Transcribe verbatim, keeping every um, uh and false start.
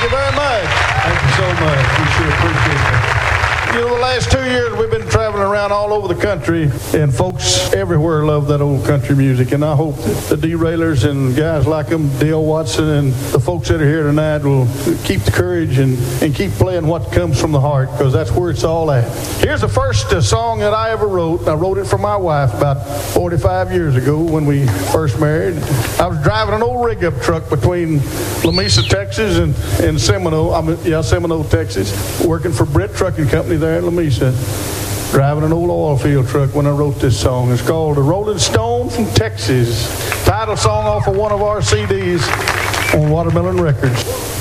you very much. Thank you so much. We sure appreciate it. You know, the last two years we've been traveling around all over the country, and folks everywhere love that old country music. And I hope that the Derailers and guys like them, Dale Watson, and the folks that are here tonight will keep the courage and, and keep playing what comes from the heart, because that's where it's all at. Here's the first uh, song that I ever wrote. I wrote it for my wife about forty-five years ago when we first married. I was driving an old rig-up truck between Lamesa, Texas, and, and Seminole, I mean, yeah, Seminole, Texas, working for Brett Trucking Company there in Lamesa, driving an old oil field truck when I wrote this song. It's called The Rolling Stone from Texas. Title song off of one of our C Ds on Watermelon Records.